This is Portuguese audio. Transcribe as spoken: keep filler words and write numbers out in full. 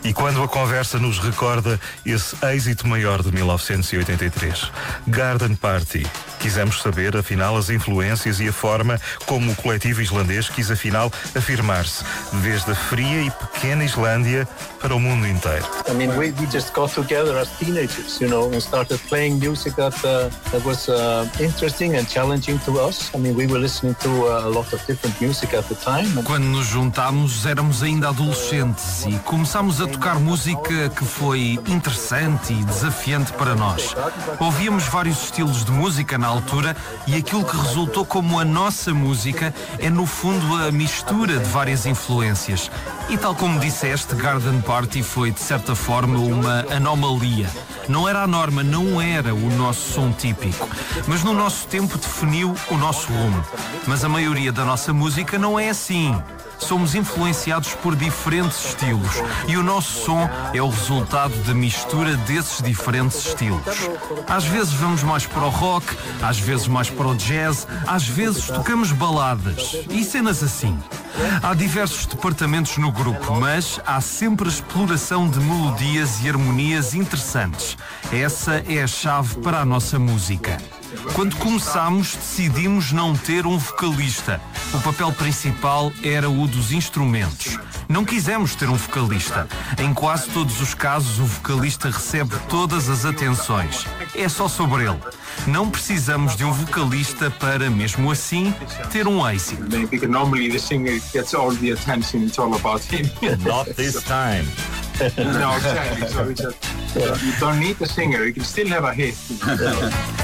E quando a conversa nos recorda esse êxito maior de mil novecentos e oitenta e três, Garden Party, quisemos saber, afinal, as influências e a forma como o coletivo islandês quis, afinal, afirmar-se desde a fria e pequena Islândia para o mundo inteiro. I mean, we, we just got together as teenagers, you know, and started playing music that, uh, that was uh, interesting and challenging to us. I mean, we were listening to uh, a lot of different music at the time. Quando nos juntámos, éramos ainda adolescentes e começámos a tocar música que foi interessante e desafiante para nós. Ouvíamos vários estilos de música na altura e aquilo que resultou como a nossa música é, no fundo, a mistura de várias influências. E tal como disseste, Garden Party foi, de certa forma, uma anomalia. Não era a norma, não era o nosso som típico, mas no nosso tempo definiu o nosso rumo. Mas a maioria da nossa música não é assim. Somos influenciados por diferentes estilos e o nosso som é o resultado da mistura desses diferentes estilos. Às vezes vamos mais para o rock, às vezes mais para o jazz, às vezes tocamos baladas e cenas assim. Há diversos departamentos no grupo, mas há sempre a exploração de melodias e harmonias interessantes. Essa é a chave para a nossa música. Quando começámos, decidimos não ter um vocalista. O papel principal era o dos instrumentos. Não quisemos ter um vocalista. Em quase todos os casos, o vocalista recebe todas as atenções. É só sobre ele. Não precisamos de um vocalista para, mesmo assim, ter um êxito. Because normally the singer gets all the attention, it's all about him. Not this time. No, exactly. So it's a, you don't need a singer, you can still have a hit.